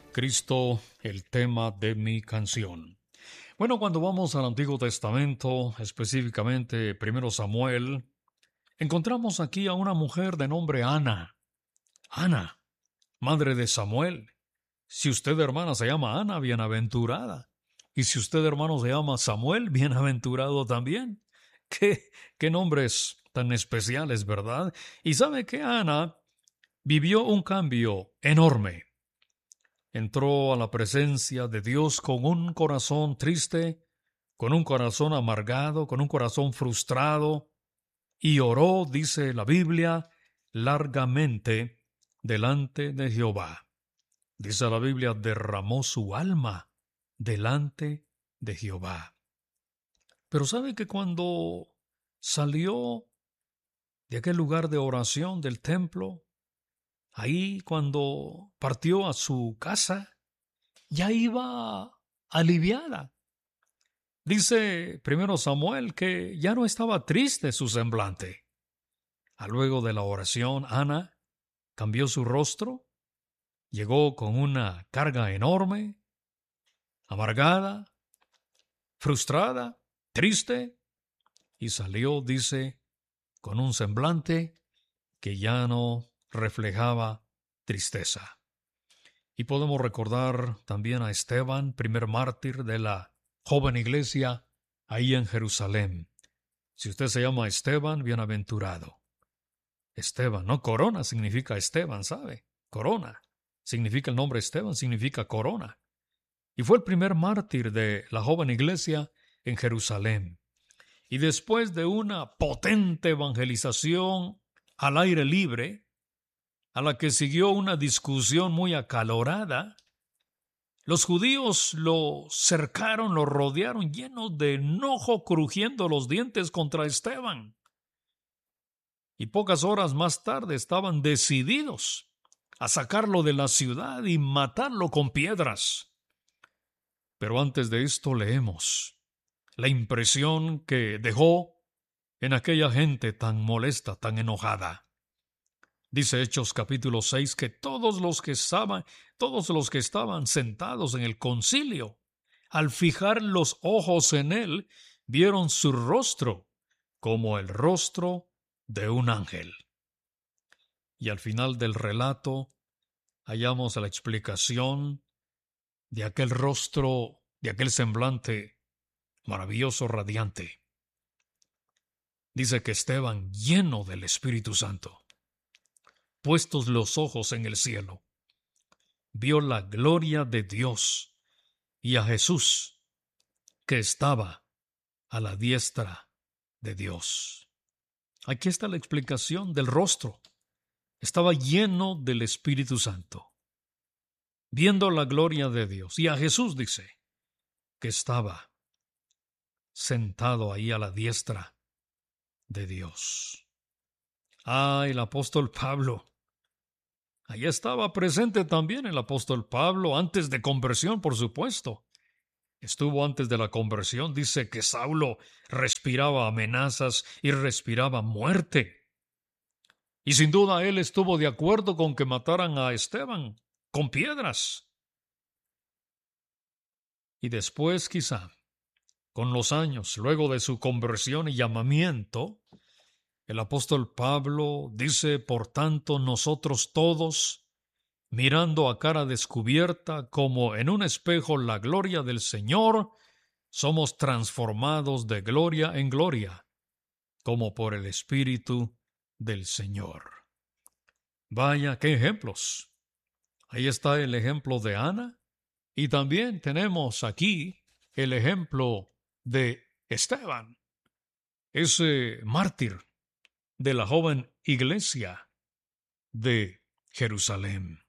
Cristo, el tema de mi canción. Bueno, cuando vamos al Antiguo Testamento, específicamente 1 Samuel, encontramos aquí a una mujer de nombre Ana. Ana, madre de Samuel. Si usted, hermana, se llama Ana, bienaventurada. Y si usted, hermano, se llama Samuel, bienaventurado también. Qué nombres tan especiales, ¿verdad? Y sabe que Ana vivió un cambio enorme. Entró a la presencia de Dios con un corazón triste, con un corazón amargado, con un corazón frustrado, y oró, dice la Biblia, largamente delante de Jehová. Dice la Biblia, derramó su alma delante de Jehová. Pero sabe que cuando salió de aquel lugar de oración del templo, ahí cuando partió a su casa, ya iba aliviada. Dice 1 Samuel que ya no estaba triste su semblante. Luego de la oración, Ana cambió su rostro, llegó con una carga enorme, amargada, frustrada, triste, y salió, dice, con un semblante que ya no reflejaba tristeza. Y podemos recordar también a Esteban, primer mártir de la joven iglesia ahí en Jerusalén. Si usted se llama Esteban, bienaventurado. Esteban, no corona significa Esteban, ¿sabe? Corona. Significa el nombre Esteban, significa corona. Y fue el primer mártir de la joven iglesia en Jerusalén. Y después de una potente evangelización al aire libre, a la que siguió una discusión muy acalorada, los judíos lo cercaron, lo rodearon, llenos de enojo, crujiendo los dientes contra Esteban. Y pocas horas más tarde estaban decididos a sacarlo de la ciudad y matarlo con piedras. Pero antes de esto leemos la impresión que dejó en aquella gente tan molesta, tan enojada. Dice Hechos capítulo 6 que todos los que estaban sentados en el concilio, al fijar los ojos en él, vieron su rostro como el rostro de un ángel. Y al final del relato hallamos la explicación de aquel rostro, de aquel semblante maravilloso, radiante. Dice que Esteban, lleno del Espíritu Santo, puestos los ojos en el cielo, vio la gloria de Dios y a Jesús que estaba a la diestra de Dios. Aquí está la explicación del rostro. Estaba lleno del Espíritu Santo, viendo la gloria de Dios. Y a Jesús dice que estaba sentado ahí a la diestra de Dios. El apóstol Pablo. Allá estaba presente también el apóstol Pablo, antes de conversión, por supuesto. Estuvo antes de la conversión. Dice que Saulo respiraba amenazas y respiraba muerte. Y sin duda él estuvo de acuerdo con que mataran a Esteban con piedras. Y después, quizá, con los años, luego de su conversión y llamamiento, el apóstol Pablo dice, por tanto, nosotros todos, mirando a cara descubierta como en un espejo la gloria del Señor, somos transformados de gloria en gloria, como por el Espíritu del Señor. Vaya, qué ejemplos. Ahí está el ejemplo de Ana, y también tenemos aquí el ejemplo de Esteban, ese mártir de la joven iglesia de Jerusalén.